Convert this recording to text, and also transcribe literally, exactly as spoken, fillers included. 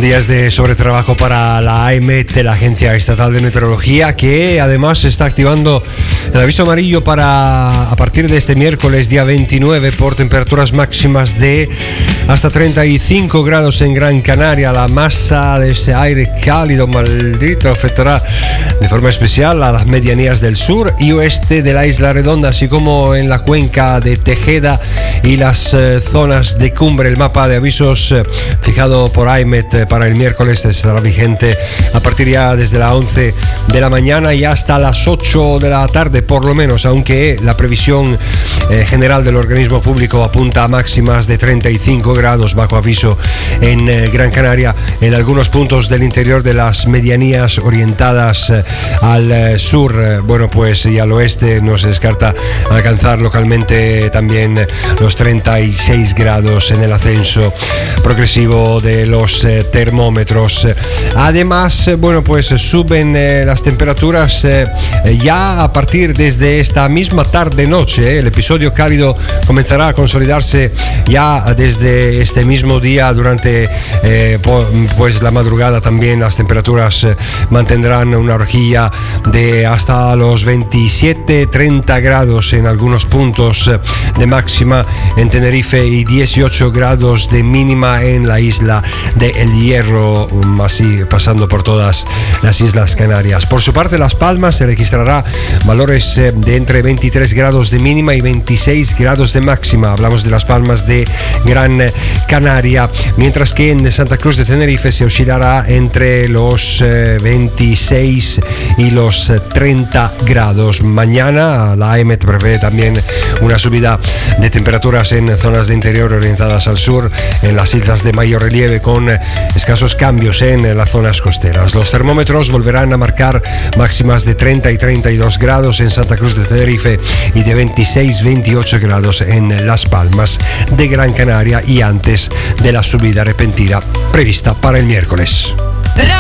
días de sobretrabajo para la AEMET, la Agencia Estatal de Meteorología, que además está activando el aviso amarillo para a partir de este miércoles, día veintinueve, por temperaturas máximas de hasta treinta y cinco grados en Gran Canaria. La masa de ese aire cálido maldito afectará de forma especial a las medianías del sur y oeste de la Isla Redonda, así como en la cuenca de Tejeda y las eh, zonas de cumbre. El mapa de avisos eh, fijado por AEMET eh, para el miércoles estará vigente a partir ya desde las once de la mañana y hasta las ocho de la tarde por lo menos, aunque la previsión eh, general del organismo público apunta a máximas de treinta y cinco grados bajo aviso en eh, Gran Canaria, en algunos puntos del interior de las medianías orientadas eh, al eh, sur, eh, bueno pues y al oeste no se descarta alcanzar localmente también eh, los treinta y seis grados en el ascenso progresivo de los eh, termómetros. Además, eh, bueno pues suben eh, las temperaturas eh, ya a partir desde esta misma tarde-noche. Eh. El episodio cálido comenzará a consolidarse ya desde este mismo día durante eh, pues la madrugada. También las temperaturas eh, mantendrán una horquilla de hasta los veintisiete treinta grados en algunos puntos eh, de máxima en Tenerife y dieciocho grados de mínima en la isla de El Hierro, así pasando por todas las Islas Canarias. Por su parte, Las Palmas se registrará valores eh, de entre veintitrés grados de mínima y veintiséis grados de máxima. Hablamos de Las Palmas de Gran Canaria, mientras que en Santa Cruz de Tenerife se oscilará entre los eh, veintiséis y los treinta grados. Mañana la AEMET prevé también una subida de temperaturas en zonas de interior orientadas al sur, en las islas de mayor relieve, con escasos cambios en las zonas costeras. Los termómetros volverán a marcar máximas de treinta y treinta y dos grados en Santa Cruz de Tenerife y de veintiséis veintiocho grados en Las Palmas de Gran Canaria, y antes de la subida repentina prevista para el miércoles.